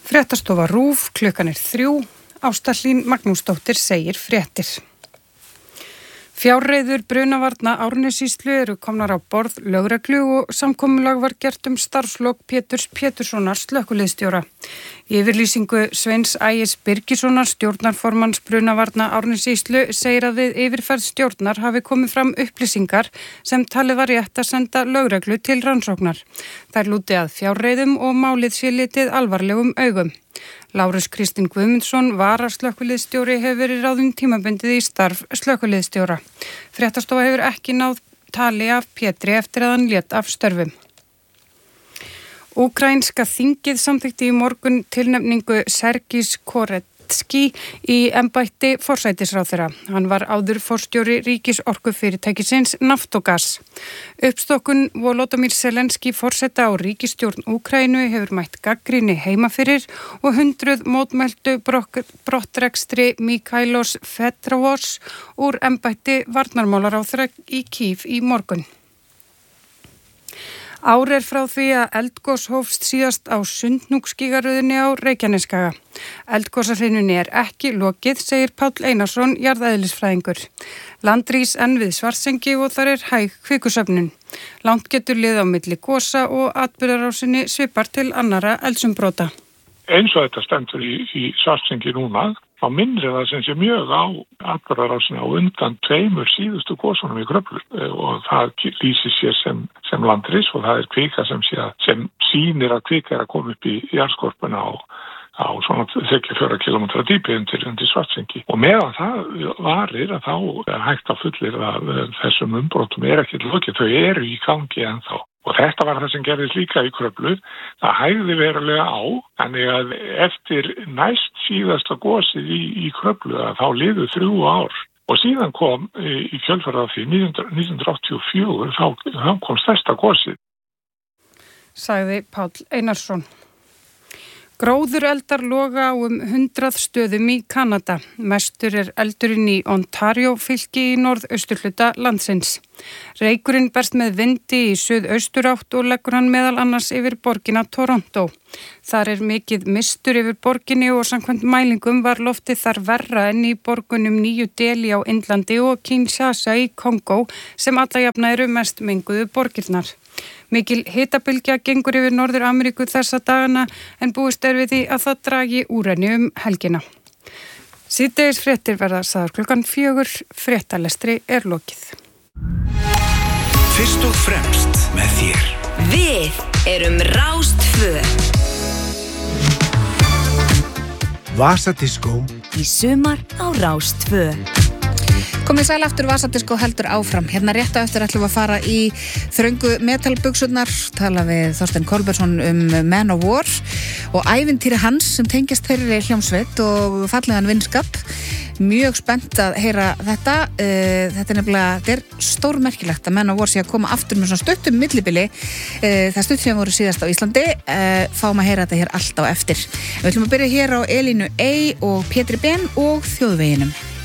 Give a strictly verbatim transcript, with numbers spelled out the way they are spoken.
Fréttastofa RÚV, klukkan er þrjú, Ásta Hlín Magnúsdóttir segir fréttir. Fjárreiður brunavarna Árnessýslu eru komnar á borð lögreglu og samkomulag var gert um starfslok Péturs Péturssonar slökkviliðsstjóra. Í yfirlýsingu Sveins Ægis Birgissonar stjórnarformanns brunavarna Árnessýslu segir að við yfirferð stjórnar hafi komið fram upplýsingar sem talið var rétt að senda lögreglu til rannsóknar. Þær lúti að fjárreiðum og málið sé litið alvarlegum augum. Lárus Kristinn Guðmundsson varaslökkviliðsstjóri hefur verið ráðinn tímabundið í starf slökkviliðsstjóra. Fréttastofa hefur ekki náð tali af Pétri eftir að hann lét af störfum. Úkraínska þingið samþykkti í morgun tilnefningu Sergís Koretski í embætti forsætisráðherra. Hann var áður forstjóri ríkisorkufyrirtækisins Naftogaz. Uppstokkun Volodymyr Zelenský forseta á ríkisstjórn Úkraínu hefur mætt gagnrýni heima fyrir og hundruð mótmæltu brottrekstri Mikhailos Fedorov úr embætti varnarmálaráðherra í Kív í morgun. Ár er frá því að eldgos hófst síðast á Sundhnúksgígaröðinni á Reykjanesskaga. Eldgosahrinunni er ekki lokið, segir Páll Einarsson, jarðeðlisfræðingur. Land rís enn við Svartsengi og þar er hæg kvikusöfnun. Langt getur liðið á milli gosa og atburðarásinni svipar til annara eldsumbrota. Eins og þetta stendur í, í Svartsengi núna, þá minnir það sem sé mjög á atburðarásina á undan tveimur síðustu gosunum í Kröflu og það lýsir sér sem, sem landris og það er kvika sem, sé, sem sýnir að kvika er að koma upp í jarðskorpuna á, á svona þrjátíu og fjóra kílómetra dýpi undir, undir Svartsengi. Og meðan það varir að þá er hægt að fullir að þessum umbrotum er ekki lokið, þau eru í gangi ennþá. Og þetta var það sem gerðist líka í Kröflu, það hægði verulega á, þannig að eftir næst síðasta gosið í, í Kröflu að þá liðu þrjú ár. Og síðan kom í kjölfarið af því nítján hundruð áttatíu og fjögur, þá, þá kom stærsta gosið. Sagði Páll Einarsson. Gróðureldar loga á um hundrað stöðum í Kanada. Mestur er eldurinn í Ontario fylki í norðausturhluta landsins. Reykurinn berst með vindi í suðausturátt og leggur hann meðal annars yfir borgina Toronto. Þar er mikið mistur yfir borginni og samkvæmt mælingum var loftið þar verra enn í borgunum Nýju Delhi á Indlandi og Kinshasa í Kongo sem alla jafna eru mest menguðu borgirnar. Mikil hitabylgja gengur yfir Norður-Ameríku þessa dagana en búist er við því að það dragi úr henni um helgina. Síðdegis fréttir verða sagðar klukkan fjögur, fréttalestri er lokið. Fyrst og fremst með þér. Við erum Rás tvö. Vasadiskó í sumar á Rás tvö. Komið sæl aftur, Vasadiskó heldur áfram. Hérna rétt á eftir ætlum við að fara í þröngu metalbuxurnar, tala við Þorstein Kolbeinsson um Man of War og ævintýri hans sem tengjast þeirri hljómsveit og fallegan vinskap. Mjög spennt að heyra þetta. Þetta er nefnilega, þetta er stórmerkilegt að Man of War sé að koma aftur með svona stuttum millibili. Það stutt sem voru síðast á Íslandi. Fáum að heyra þetta hér allt á eftir. Við ætlum að byrja hér á Elínu Ey og Pétri Ben og Þjóðveginum.